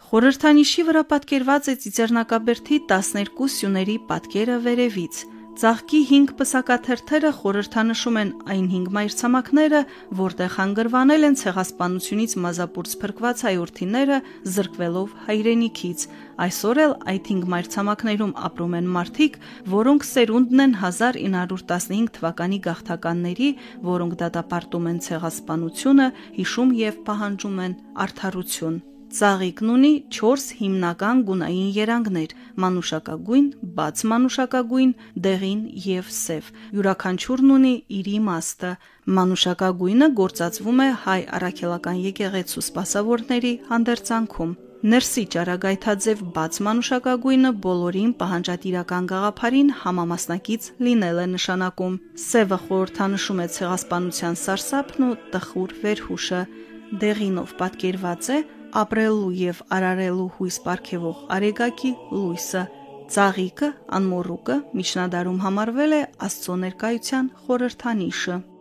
Խորհրդանիշի վրա պատկերված է ծիծեռնակաբերդի 12 սյուների պատկերը վերևից։ Ծաղկի 5 պսակաթերթերը խորհրդանշում են այն 5 մայրցամաքները, որտեղ հանգրվանել են ցեղասպանությունից մազապուրծ փրկված հայրենիները զրկվելով հայրենիքից։ Այսօր էլ այդ 5 մայրցամաքներում ապրում են մարդիկ, որոնք սերունդն են 1915 թվականի գաղթականների, որոնք դատապարտում են ցեղասպանությունը, հիշում եւ պահանջում են արդարություն։ Ծաղիկն ունի 4 հիմնական գունային երանգներ՝ մանուշակագույն, բաց մանուշակագույն, դեղին եւ սև։ Յուրաքանչյուրն ունի իր իմաստը։ Մանուշակագույնը գործածվում է հայ առաքելական եկեղեցու սպասավորների հանդերձանքում։ Ներսի ճառագայթաձև բաց մանուշակագույնը բոլորին պահանջատիրական գաղափարին համամասնակից լինել է նշանակում։ Սևը խորհրդանշում է ցեղասպանության սարսափն ու տխուր վերհուշը։ Դեղինով պատկերված է ապրելու եւ արարելու հույս պարգևող արեգակի լույսը։ Ծաղիկը, անմոռուկը միջնադարում համարվել է Աստծո ներկայության խորհրդանիշը։